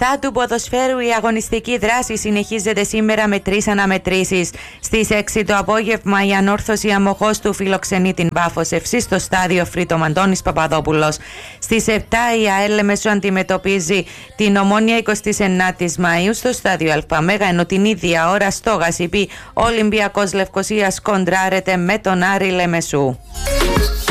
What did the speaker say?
7 του ποδοσφαίρου η αγωνιστική δράση συνεχίζεται σήμερα με 3 αναμετρήσεις. Στις 6 το απόγευμα η Ανόρθωση Αμοχώστου φιλοξενεί την Πάφος FC στο στάδιο Φρύτο Αντώνης Παπαδόπουλος. Στις 7 η ΑΕΛ Λεμεσού αντιμετωπίζει την Ομόνια 29ης Μαΐου στο στάδιο Αλφαμέγα, ενώ την ίδια ώρα στο Γασιπί ο Ολυμπιακός Λευκωσίας κοντράρεται με τον Άρη Λεμεσού.